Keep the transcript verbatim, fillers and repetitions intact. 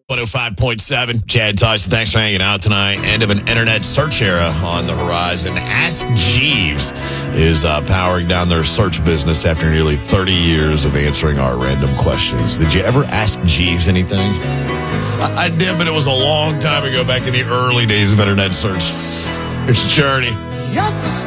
one oh five point seven. Chad Tyson, thanks for hanging out tonight. End of an internet search era on the horizon. Ask Jeeves is uh, powering down their search business after nearly thirty years of answering our random questions. Did you ever ask Jeeves anything? I, I did, but it was a long time ago, back in the early days of internet search. It's Journey.